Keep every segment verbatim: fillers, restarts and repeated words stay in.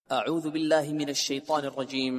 أعوذ بالله من الشيطان الرجيم.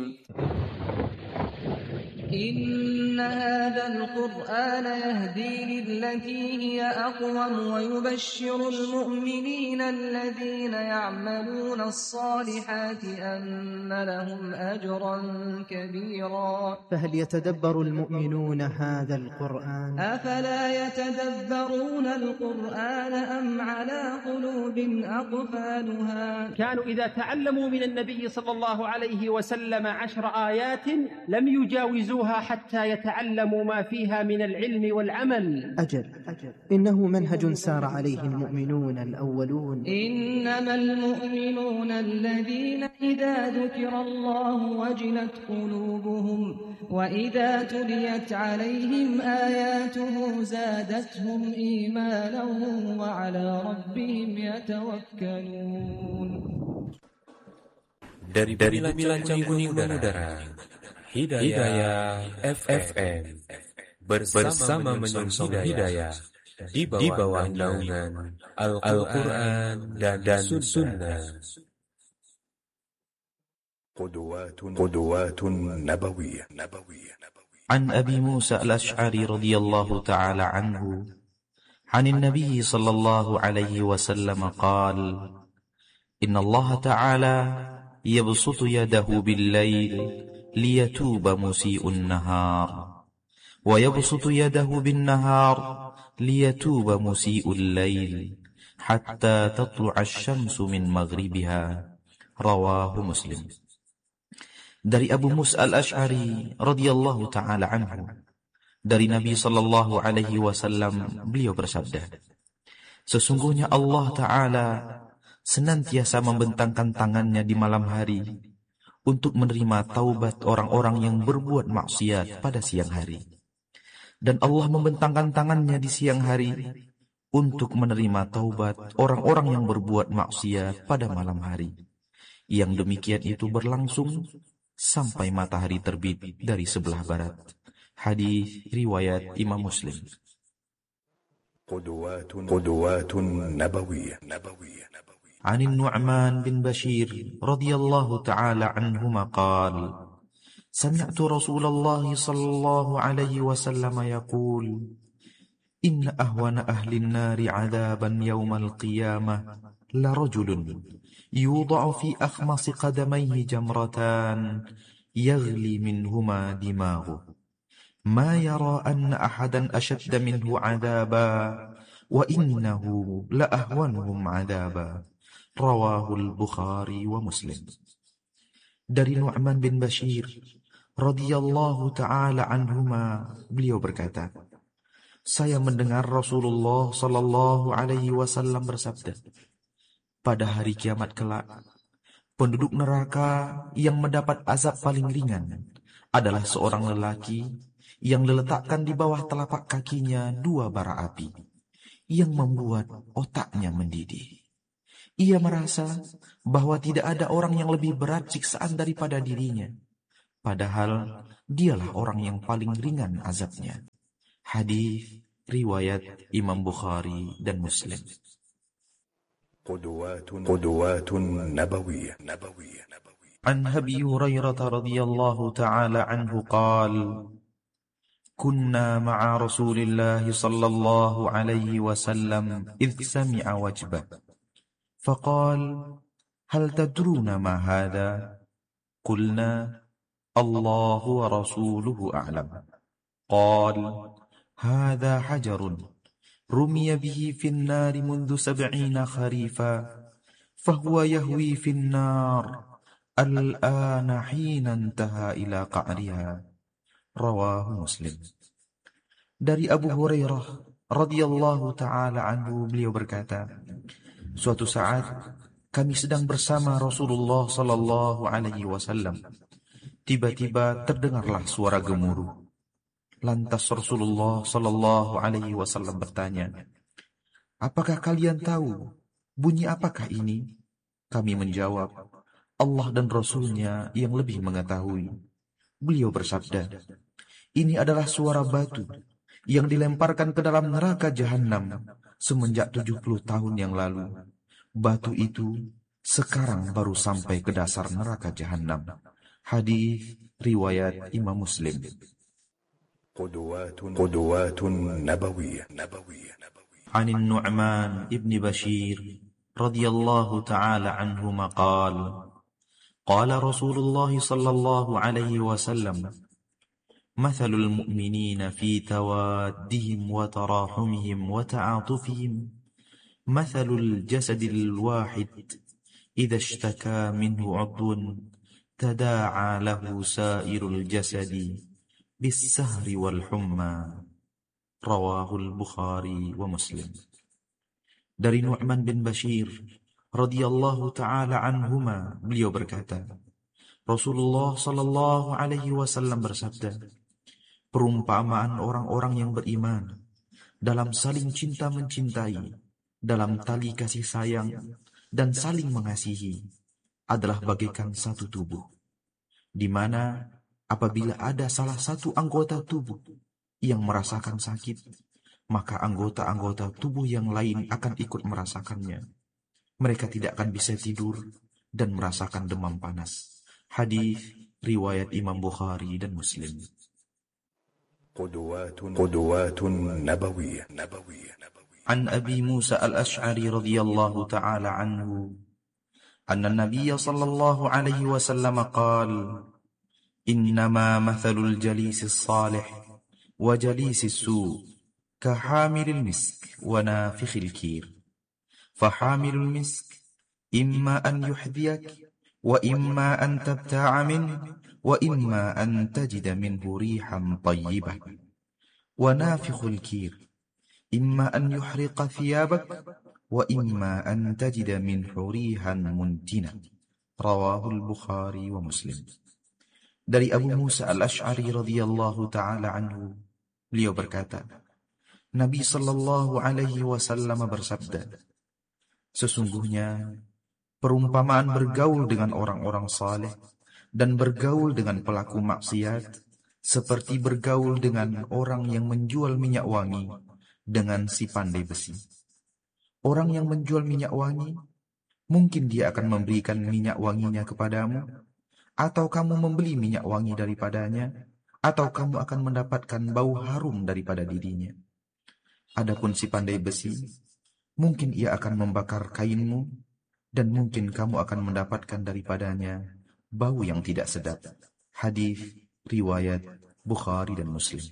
إن هذا القرآن يهدي للتي هي أقوم ويبشر المؤمنين الذين يعملون الصالحات أن لهم أجرا كبيرا. فهل يتدبر المؤمنون هذا القرآن؟ أفلا يتدبرون القرآن أم على قلوب أقفالها؟ كانوا إذا تعلموا من النبي صلى الله عليه وسلم عشر آيات لم يجاوزوها حتى يتعلموا ما فيها من العلم والعمل. أجل, أجل إنه منهج سار عليه المؤمنون الأولون. إنما المؤمنون الذين إذا ذكر الله وجلت قلوبهم وإذا تليت عليهم آياته زادتهم إيمانا وعلى ربهم يتوكلون. Dari bilang-bilang kuning udara, Hidayah F M bersama menyongsong hidayah di bawah naungan Al-Quran dan Sunnah. قدوات نبوية. عن أبي موسى الأشعري رضي الله تعالى عنه عن النبي صلى الله عليه وسلم قال: إن الله تعالى يبسط يده بالليل ليتوب مسيء النهار ويبسط يده بالنهار ليتوب مسيء الليل حتى تطلع الشمس من مغربها. رواه مسلم. Dari Abu Musa al-Ash'ari radhiyallahu ta'ala anhu, dari Nabi sallallahu alaihi wasallam, beliau bersabda, sesungguhnya Allah Ta'ala senantiasa membentangkan tangannya di malam hari untuk menerima taubat orang-orang yang berbuat maksiat pada siang hari. Dan Allah membentangkan tangannya di siang hari untuk menerima taubat orang-orang yang berbuat maksiat pada malam hari. Yang demikian itu berlangsung sampai matahari terbit dari sebelah barat. Hadis riwayat Imam Muslim. قدوات نبوية. عن النعمان بن بشير رضي الله تعالى عنهما قال: سمعت رسول الله صلى الله عليه وسلم يقول: إن أهون أهل النار عذابا يوم القيامة لرجل يوضع في أخمص قدميه جمرتان يغلي منهما دماغه ما يرى أن أحدا أشد منه عذابا وإنه لأهونهم عذابا. Rawahul Bukhari wa Muslim. Dari Nu'man bin Bashir radhiyallahu ta'ala anhuma, beliau berkata, saya mendengar Rasulullah sallallahu alaihi wasallam bersabda, pada hari kiamat kelak, penduduk neraka yang mendapat azab paling ringan adalah seorang lelaki yang diletakkan di bawah telapak kakinya dua bara api yang membuat otaknya mendidih. Ia merasa bahwa tidak ada orang yang lebih berat siksaan daripada dirinya, padahal dialah orang yang paling ringan azabnya. Hadis riwayat Imam Bukhari dan Muslim. قدوات نبوية. عن أبي هريرة رضي الله تعالى عنه قال: كنا مع رسول الله صلى الله عليه وسلم إذ سمع وجبه فقال: هل تدرون ما هذا؟ قلنا: الله ورسوله أعلم. قال: هذا حجر رمي به في النار منذ سبعين خريفا فهو يهوي في النار الآن حين انتهى إلى قعرها. رواه مسلم. Dari Abu Hurairah radhiyallahu ta'ala anhu, beliau berkata, suatu saat kami sedang bersama Rasulullah sallallahu alaihi wasallam. Tiba-tiba terdengarlah suara gemuruh. Lantas Rasulullah sallallahu alaihi wasallam bertanya, apakah kalian tahu bunyi apakah ini? Kami menjawab, Allah dan Rasulnya yang lebih mengetahui. Beliau bersabda, ini adalah suara batu yang dilemparkan ke dalam neraka Jahannam semenjak tujuh puluh tahun yang lalu. Batu itu sekarang baru sampai ke dasar neraka Jahannam. Hadis riwayat Imam Muslim. قدوات نبوية عن النعمان ابن بشير رضي الله تعالى عنهما قال قال رسول الله صلى الله عليه وسلم مثل المؤمنين في توادهم وتراحمهم وتعاطفهم مثل الجسد الواحد إذا اشتكى منه عضو تداعى له سائر الجسد بالسهر والحمى. Rawahul Bukhari wa Muslim. Dari Nu'man bin Bashir radhiyallahu ta'ala anhuma, beliau berkata, Rasulullah sallallahu alaihi wasallam bersabda, perumpamaan orang-orang yang beriman dalam saling cinta mencintai, dalam tali kasih sayang dan saling mengasihi adalah bagaikan satu tubuh, di mana apabila ada salah satu anggota tubuh yang merasakan sakit, maka anggota-anggota tubuh yang lain akan ikut merasakannya. Mereka tidak akan bisa tidur dan merasakan demam panas. Hadis riwayat Imam Bukhari dan Muslim. قدوات نبوية عن أبي موسى الأشعري رضي الله تعالى عنه أن النبي صلى الله عليه وسلم قال إنما مثل الجليس الصالح وجليس السوء كحامل المسك ونافخ الكير فحامل المسك إما أن يحذيك وإما أن تبتاع منه وإما أن تجد منه ريحا طيبة ونافخ الكير إما أن يحرق ثيابك وإما أن تجد منه ريحا منتنة. رواه البخاري ومسلم. Dari Abu Musa al-Ash'ari radhiyallahu ta'ala anhu, beliau berkata, Nabi sallallahu alaihi wasallam bersabda, sesungguhnya perumpamaan bergaul dengan orang-orang saleh dan bergaul dengan pelaku maksiat seperti bergaul dengan orang yang menjual minyak wangi dengan si pandai besi. Orang yang menjual minyak wangi, mungkin dia akan memberikan minyak wanginya kepadamu, atau kamu membeli minyak wangi daripadanya, atau kamu akan mendapatkan bau harum daripada dirinya. Adapun si pandai besi, mungkin ia akan membakar kainmu, dan mungkin kamu akan mendapatkan daripadanya bau yang tidak sedap. Hadis riwayat Bukhari dan Muslim.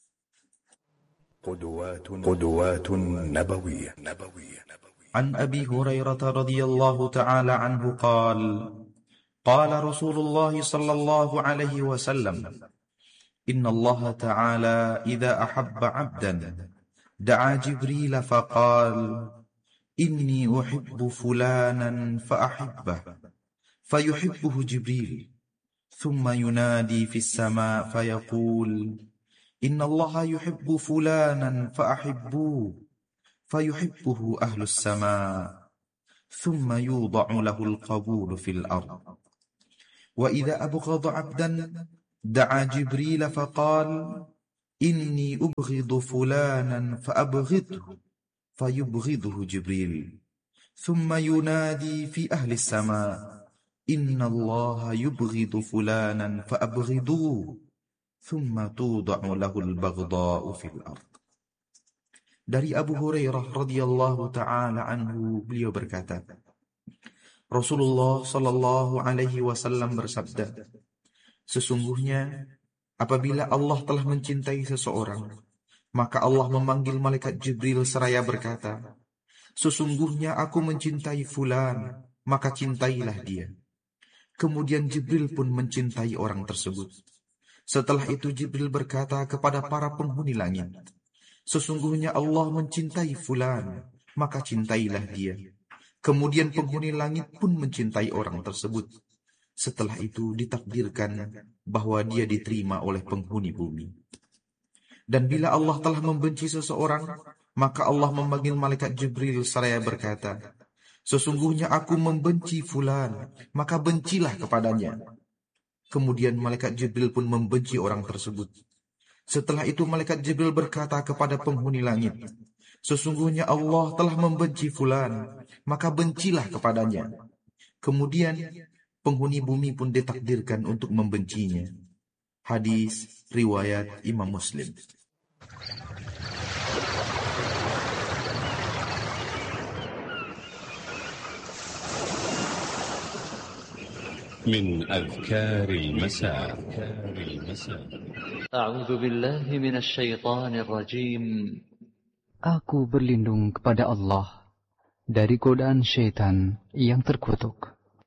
قدوات نبوية عن أبي هريرة رضي الله تعالى عنه قال قال رسول الله صلى الله عليه وسلم إن الله تعالى إذا أحب عبدا دعا جبريل فقال إني أحب فلانا فأحبه فيحبه جبريل ثم ينادي في السماء فيقول إن الله يحب فلانا فأحبوه فيحبه أهل السماء ثم يوضع له القبول في الأرض وإذا أبغض عبدا دعا جبريل فقال إني أبغض فلانا فأبغضه فيبغضه جبريل ثم ينادي في أهل السماء إن الله يبغض فلانا فأبغضوه ثم توضع له البغضاء في الأرض. Dari Abu Hurairah radhiyallahu ta'ala anhu, beliau berkata, Rasulullah sallallahu alaihi wasallam bersabda, sesungguhnya apabila Allah telah mencintai seseorang, maka Allah memanggil malaikat Jibril seraya berkata, sesungguhnya aku mencintai fulan, maka cintailah dia. Kemudian Jibril pun mencintai orang tersebut. Setelah itu Jibril berkata kepada para penghuni langit, sesungguhnya Allah mencintai fulan, maka cintailah dia. Kemudian penghuni langit pun mencintai orang tersebut. Setelah itu ditakdirkan bahwa dia diterima oleh penghuni bumi. Dan bila Allah telah membenci seseorang, maka Allah memanggil malaikat Jibril seraya berkata, sesungguhnya aku membenci fulan, maka bencilah kepadanya. Kemudian malaikat Jibril pun membenci orang tersebut. Setelah itu malaikat Jibril berkata kepada penghuni langit, sesungguhnya Allah telah membenci fulan, maka bencilah kepadanya. Kemudian penghuni bumi pun ditakdirkan untuk membencinya. Hadis riwayat Imam Muslim. من أذكار المساء أعوذ بالله من الشيطان الرجيم. Aku berlindung kepada Allah dari godaan syaitan yang terkutuk.